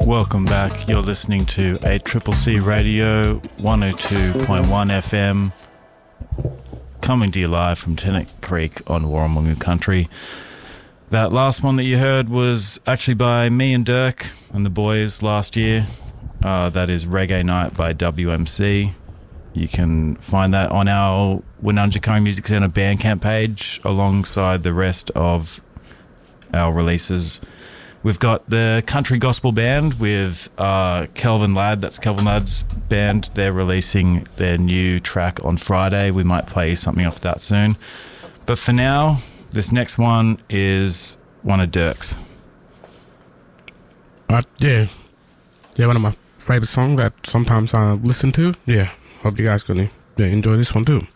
Welcome back. You're listening to ACCC Radio 102.1 FM, coming to you live from Tennant Creek on Warramunga Country. That last one that you heard was actually by me and Dirk and the boys last year. That is Reggae Night by WMC. You can find that on our Wununjikari Music Centre Bandcamp page alongside the rest of our releases. We've got the Country Gospel Band with Kelvin Ladd. That's Kelvin Ladd's band. They're releasing their new track on Friday. We might play something off that soon. But for now, this next one is one of Dirk's. Yeah, one of my favorite songs that sometimes I listen to. Yeah, hope you guys gonna enjoy this one too.